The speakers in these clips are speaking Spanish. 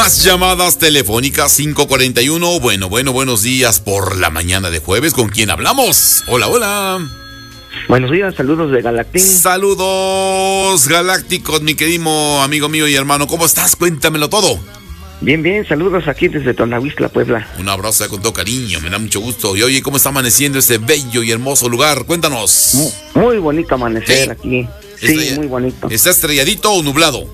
Más llamadas telefónicas 541. Buenos días por la mañana de jueves. ¿Con quién hablamos? Hola. Buenos días, saludos de Galactín. Saludos galácticos, mi querido amigo mío y hermano. ¿Cómo estás? Cuéntamelo todo. Bien, saludos aquí desde Tonahuistla, Puebla. Un abrazo con todo cariño, me da mucho gusto. Y oye, ¿cómo está amaneciendo este bello y hermoso lugar? Cuéntanos. Muy bonito amanecer aquí. Sí, muy bonito. ¿Está estrelladito o nublado?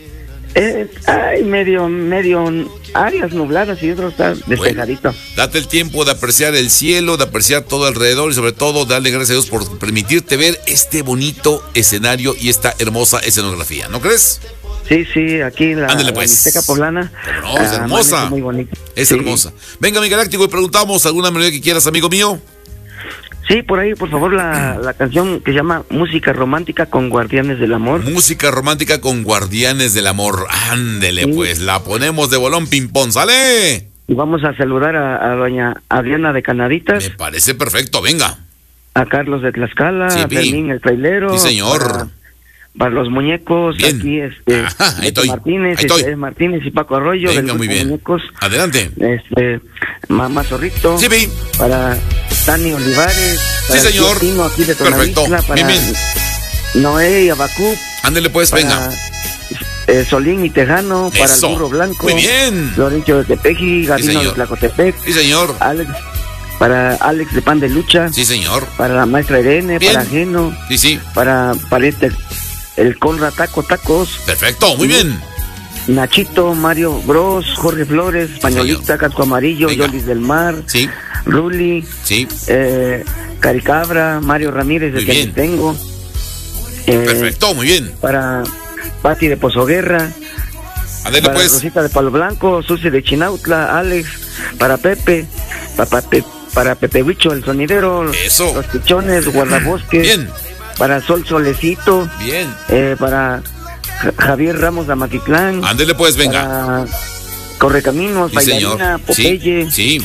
Hay medio áreas nubladas y otro está despejadito. Bueno, date el tiempo de apreciar el cielo, de apreciar todo alrededor y sobre todo darle gracias a Dios por permitirte ver este bonito escenario y esta hermosa escenografía, ¿no crees? Sí, aquí la pues. Mixteca Poblana. No, es hermosa. Muy bonita. Es hermosa. Venga, mi galáctico, y preguntamos alguna melodía que quieras, amigo mío. Sí, por ahí, por favor, la canción que se llama Música Romántica con Guardianes del Amor. Música romántica con Guardianes del Amor. Ándele, sí. Pues, la ponemos de bolón ping-pong, ¿sale? Y vamos a saludar a doña Adriana de Canaditas. Me parece perfecto, venga. A Carlos de Tlaxcala, sí, a Fermín el trailero. Sí, señor. Para los muñecos, bien. Aquí Estoy. Martínez y Paco Arroyo. Venga, muy bien. Muñecos. Adelante. Mamá Zorrito. Sí, vi. Para Tani Olivares. Sí, señor. Aquí de perfecto. Para bien. Noé y Abacú. Ándele pues, venga. Solín y Tejano. Eso. Para el Burro Blanco. Muy bien. Lorenzo de Tepeji, Gabino de Tlacotepec. Sí, señor. Para Alex de Pan de Lucha. Sí, señor. Para la maestra Irene. Bien. Para Geno. Sí. Para el Conra Tacos. Perfecto, muy bien. Nachito, Mario Bros, Jorge Flores, Españolista, Casco Amarillo, Yolis del Mar, sí. Ruli, sí. Caricabra, Mario Ramírez, de que tengo. Perfecto, muy bien. Para Pati de Pozoguerra. Adele, para pues. Rosita de Palo Blanco, Susi de Chinautla, Alex, para Pepe, para Pepe Huicho, el sonidero. Eso. Los Pichones, Guardabosques. Bien. Para Sol Solecito. Bien. Para Javier Ramos de Amatitlán. Ándele pues, venga. Para Correcaminos, sí, Bailarina, señor. Popeye. Sí.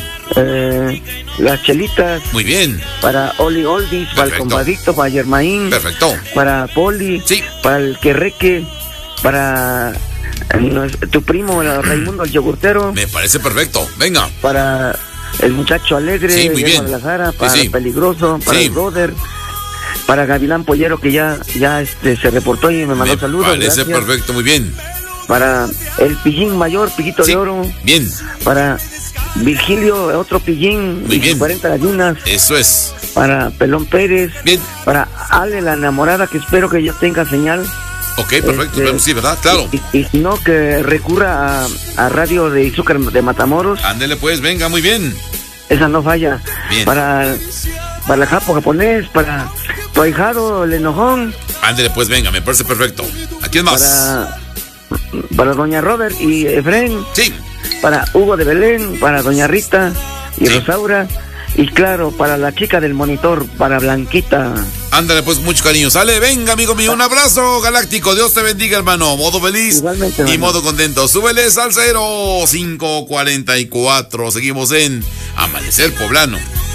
Las Chelitas. Muy bien. Para Oli Oldis, para el Compadito, para Yermaín. Perfecto. Para Poli. Sí. Para el Querreque. Para tu primo, Raimundo, el yogurtero. Me parece perfecto. Venga. Para el muchacho alegre. Sí, muy bien. Guadalajara, para el Peligroso, para el Brother. Para Gavilán Pollero, que ya se reportó y me mandó saludos. Me parece perfecto, muy bien. Para el Pillín Mayor, Pillito de Oro. Bien. Para Virgilio, otro Pillín. Muy bien. 40 gallinas. Eso es. Para Pelón Pérez. Bien. Para Ale, la enamorada, que espero que ya tenga señal. Ok, perfecto. Sí, ¿verdad? Claro. Y si no, que recurra a Radio de Izúcar de Matamoros. Ándele pues, venga, muy bien. Esa no falla. Bien. Para el japonés, para tu ahijado, el enojón. Ándele pues, venga, me parece perfecto. ¿A quién más? Para doña Robert y Efren. Sí. Para Hugo de Belén, para doña Rita y Rosaura. Y claro, para la chica del monitor, para Blanquita. Ándale pues, mucho cariño. Sale, venga, amigo mío, un abrazo galáctico. Dios te bendiga, hermano. Modo feliz. Igualmente, y modo contento. Súbele al 0544. Seguimos en Amanecer Poblano.